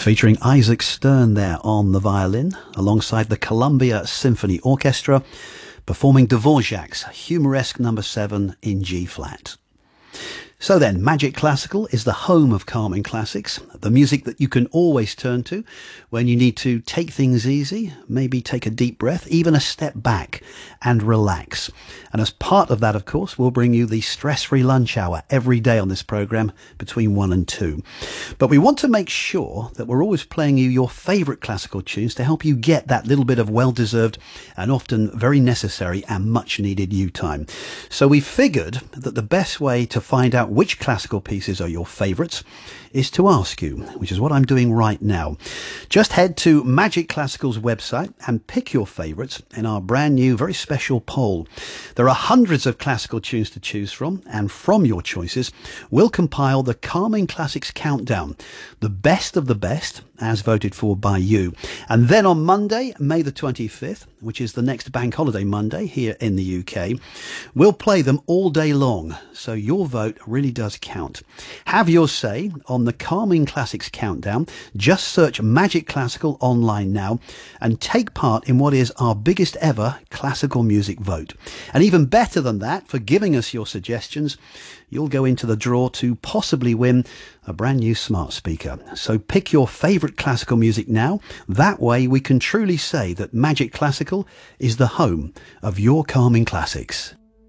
featuring Isaac Stern there on the violin, alongside the Columbia Symphony Orchestra, performing Dvorak's Humoresque No. 7 in G-flat. So then, Magic Classical is the home of calming classics, the music that you can always turn to when you need to take things easy, maybe take a deep breath, even a step back and relax. And as part of that, of course, we'll bring you the stress-free lunch hour every day on this programme between 1 and 2. But we want to make sure that we're always playing you your favourite classical tunes to help you get that little bit of well-deserved and often very necessary and much-needed you time. So we figured that the best way to find out which classical pieces are your favourites is to ask you, which is what I'm doing right now. Just head to Magic Classical's website and pick your favourites in our brand new, very special poll. There are hundreds of classical tunes to choose from, and from your choices, we'll compile the Calming Classics Countdown, the best of the best, as voted for by you. And then on Monday, May the 25th, which is the next bank holiday Monday here in the UK, we'll play them all day long, so your vote really does count. Have your say on the Calming Classics Countdown. Just search Magic Classical online now and take part in what is our biggest ever classical music vote. And even better than that, for giving us your suggestions, you'll go into the draw to possibly win a brand new smart speaker. So pick your favourite classical music now. That way we can truly say that Magic Classical is the home of your calming classics.